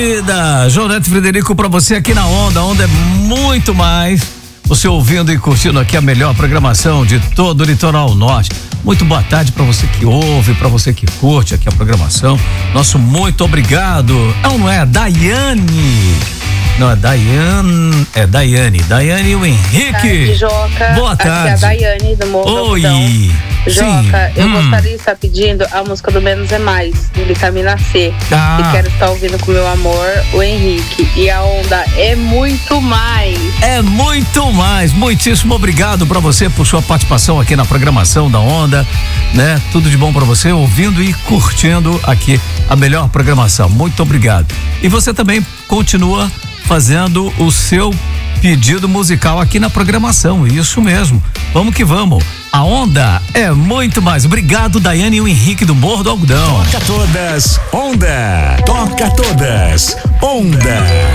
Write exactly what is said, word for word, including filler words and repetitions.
Da João Neto Frederico pra você aqui na Onda. A Onda é muito mais. Você ouvindo e curtindo aqui a melhor programação de todo o litoral norte. Muito boa tarde pra você que ouve, pra você que curte aqui a programação. Nosso muito obrigado. Não, não é? Daiane. Não, é Daiane. É Daiane. Daiane e o Henrique. Tarde, Joca. Boa tarde. Aqui é a Daiane do Morro do Oi. Algodão. Joca, Sim. eu hum. gostaria de estar pedindo a música do Menos é Mais, do Vitamina C. Ah. E quero estar ouvindo com meu amor, o Henrique. E a Onda é muito mais. É muito mais. Muitíssimo obrigado pra você por sua participação aqui na programação da Onda, né? Tudo de bom pra você, ouvindo e curtindo aqui a melhor programação. Muito obrigado. E você também continua fazendo o seu pedido musical aqui na programação. Isso mesmo. Vamos que vamos. A Onda é muito mais. Obrigado, Daiane e o Henrique do Morro do Algodão. Toca todas, Onda. Toca todas, Onda.